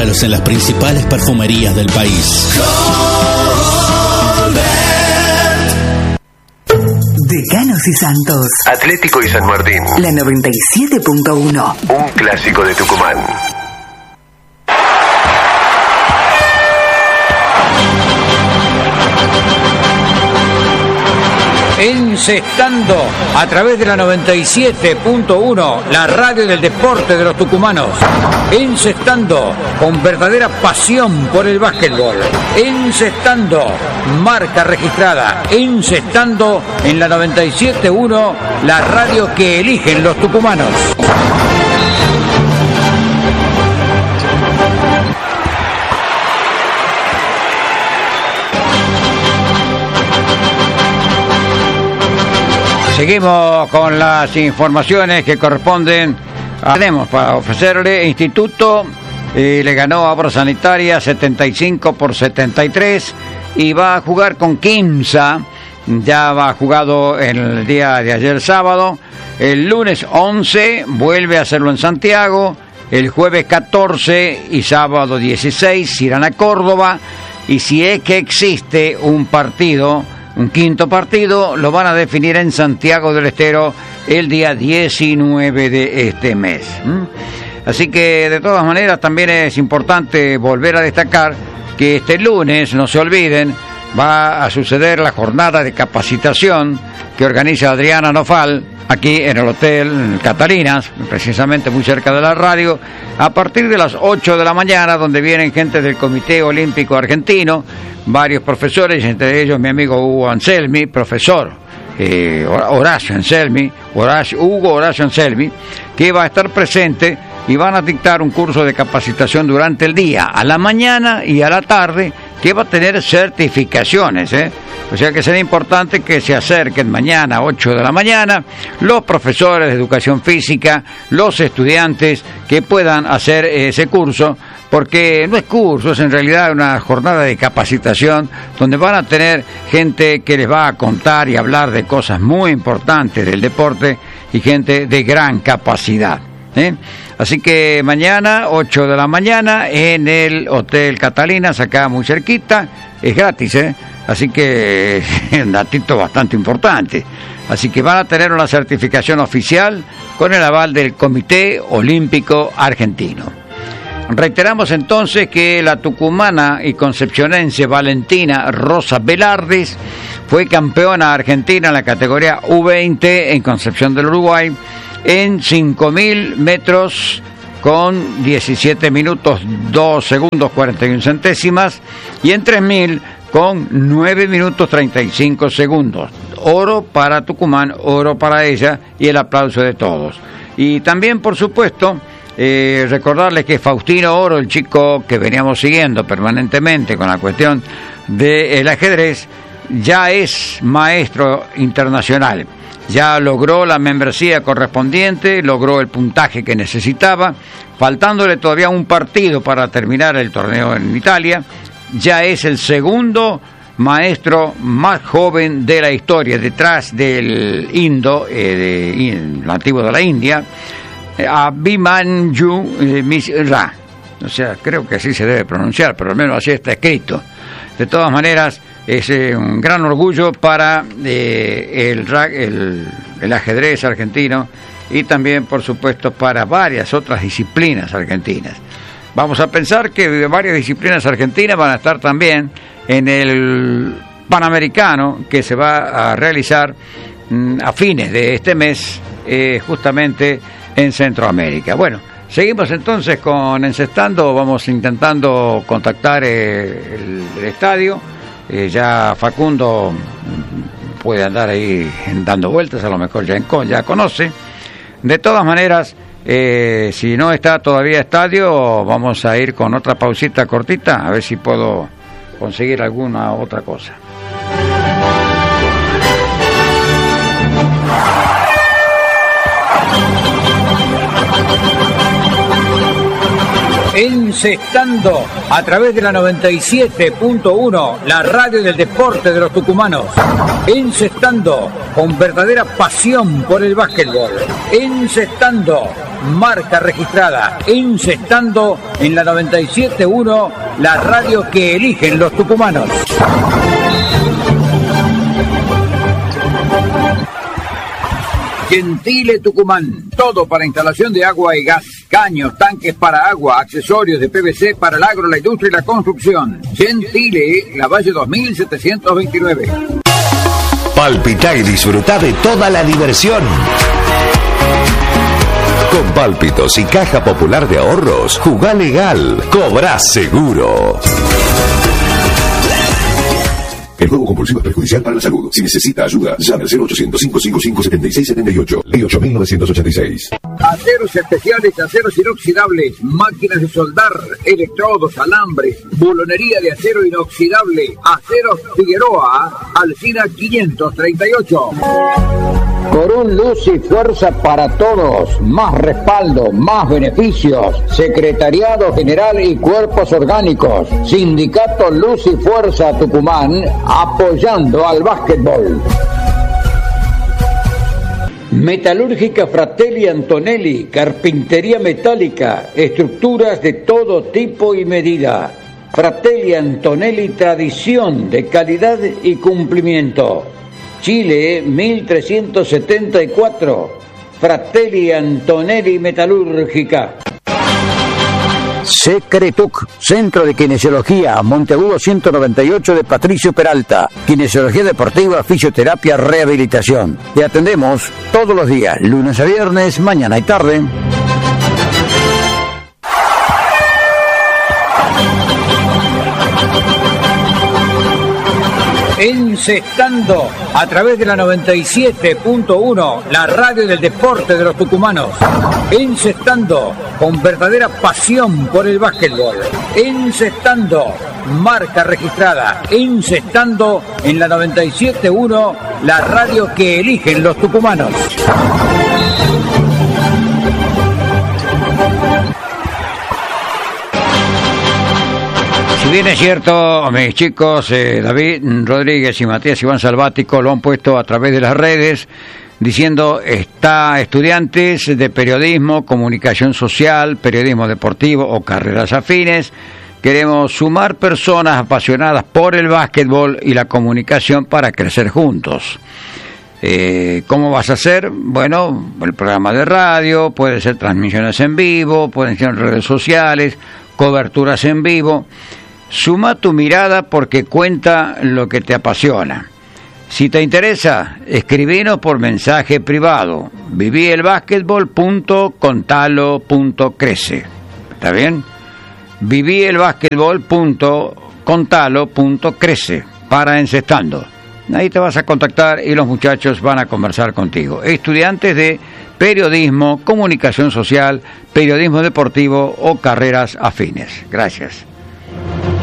Encuéntralos en las principales perfumerías del país. Decanos y Santos. Atlético y San Martín. La 97.1. Un clásico de Tucumán. Encestando a través de la 97.1, la radio del deporte de los tucumanos. Encestando con verdadera pasión por el básquetbol. Encestando, marca registrada. Encestando en la 97.1, la radio que eligen los tucumanos. Seguimos con las informaciones que corresponden. Tenemos para ofrecerle. Instituto le ganó a Obra Sanitaria 75-73 y va a jugar con Quimsa. Ya va jugado el día de ayer sábado. El lunes 11 vuelve a hacerlo en Santiago. El jueves 14 y sábado 16 irán a Córdoba. Y si es que existe un partido, un quinto partido, lo van a definir en Santiago del Estero el día 19 de este mes. Así que de todas maneras también es importante volver a destacar que este lunes, no se olviden, va a suceder la jornada de capacitación que organiza Adriana Nofal aquí en el Hotel Catalinas, precisamente muy cerca de la radio, a partir de las 8 de la mañana, donde vienen gente del Comité Olímpico Argentino, varios profesores, entre ellos mi amigo Hugo Anselmi, profesor Horacio Anselmi, Hugo Horacio Anselmi, que va a estar presente y van a dictar un curso de capacitación durante el día, a la mañana y a la tarde, que va a tener certificaciones, O sea que será importante que se acerquen mañana a 8 de la mañana los profesores de educación física, los estudiantes que puedan hacer ese curso, porque no es curso, es en realidad una jornada de capacitación donde van a tener gente que les va a contar y hablar de cosas muy importantes del deporte y gente de gran capacidad. Así que mañana, 8 de la mañana, en el Hotel Catalinas, acá muy cerquita, es gratis, Así que es un datito bastante importante. Así que van a tener una certificación oficial con el aval del Comité Olímpico Argentino. Reiteramos entonces que la tucumana y concepcionense Valentina Rosa Velardes fue campeona argentina en la categoría U20 en Concepción del Uruguay en 5.000 metros con 17 minutos 2 segundos 41 centésimas y en 3.000 con 9 minutos 35 segundos. Oro para Tucumán, oro para ella y el aplauso de todos. Y también, por supuesto, recordarles que Faustino Oro, el chico que veníamos siguiendo permanentemente con la cuestión del ajedrez, ya es maestro internacional. Ya logró la membresía correspondiente, logró el puntaje que necesitaba, faltándole todavía un partido para terminar el torneo en Italia. Ya es el segundo maestro más joven de la historia, detrás del nativo de la India, Abhimanyu Mishra. O sea, creo que así se debe pronunciar, pero al menos así está escrito. De todas maneras, es un gran orgullo para el ajedrez argentino y también, por supuesto, para varias otras disciplinas argentinas. Vamos a pensar que varias disciplinas argentinas van a estar también en el Panamericano que se va a realizar a fines de este mes, justamente en Centroamérica. Bueno, seguimos entonces con Encestando, vamos intentando contactar el estadio. Ya Facundo puede andar ahí dando vueltas, a lo mejor ya conoce. De todas maneras, si no está todavía estadio, vamos a ir con otra pausita cortita, a ver si puedo conseguir alguna otra cosa. Encestando a través de la 97.1, la radio del deporte de los tucumanos. Encestando con verdadera pasión por el básquetbol. Encestando, marca registrada. Encestando en la 97.1, la radio que eligen los tucumanos. Gentile Tucumán, todo para instalación de agua y gas, caños, tanques para agua, accesorios de PVC para el agro, la industria y la construcción. Gentile, La Valle 2729. Palpitá y disfrutá de toda la diversión. Con Pálpitos y Caja Popular de Ahorros, jugá legal, cobrá seguro. El juego compulsivo es perjudicial para la salud. Si necesita ayuda, llame al 0800-555-7678. Ley 8986. Aceros especiales, aceros inoxidables, máquinas de soldar, electrodos, alambres, bulonería de acero inoxidable. Aceros Figueroa, Alsina 538. Corún, luz y fuerza para todos. Más respaldo, más beneficios. Secretariado General y Cuerpos Orgánicos. Sindicato Luz y Fuerza Tucumán, apoyando al básquetbol. Metalúrgica Fratelli Antonelli, carpintería metálica, estructuras de todo tipo y medida. Fratelli Antonelli, tradición de calidad y cumplimiento. Chile 1374, Fratelli Antonelli Metalúrgica. Secretuc, Centro de Kinesiología, Monteagudo 198 de Patricio Peralta. Kinesiología deportiva, fisioterapia, rehabilitación. Te atendemos todos los días, lunes a viernes, mañana y tarde. Encestando a través de la 97.1, la radio del deporte de los tucumanos. Encestando con verdadera pasión por el básquetbol. Encestando, marca registrada. Encestando en la 97.1, la radio que eligen los tucumanos. Si bien es cierto, mis chicos, David Rodríguez y Matías Iván Salvático lo han puesto a través de las redes, diciendo, está estudiantes de periodismo, comunicación social, periodismo deportivo o carreras afines. Queremos sumar personas apasionadas por el básquetbol y la comunicación para crecer juntos. ¿Cómo vas a hacer? Bueno, el programa de radio, puede ser transmisiones en vivo, pueden ser redes sociales, coberturas en vivo. Suma tu mirada porque cuenta lo que te apasiona. Si te interesa, escribinos por mensaje privado. vivielbasquetbol.contalo.crece. ¿Está bien? vivielbasquetbol.contalo.crece para Encestando. Ahí te vas a contactar y los muchachos van a conversar contigo. Estudiantes de periodismo, comunicación social, periodismo deportivo o carreras afines. Gracias.